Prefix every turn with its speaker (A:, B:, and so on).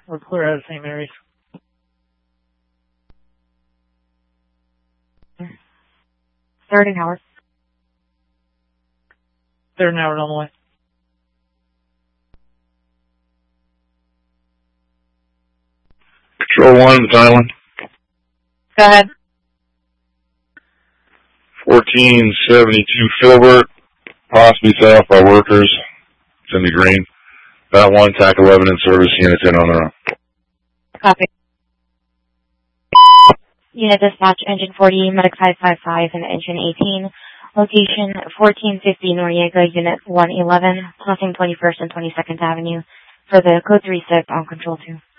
A: We're clear out of St. Mary's.
B: Third and Howard.
A: Third and Howard on the way.
C: Control 1, Battalion.
B: Go ahead.
C: 1472 Filbert, possibly set off by workers. It's in the green. Bat 1, TAC 11 in service, units in on their own.
B: Copy. Unit dispatch, engine 40, medic 555, and engine 18. Location 1450 Noriega, unit 111, crossing 21st and 22nd Avenue for the code 36 on control 2.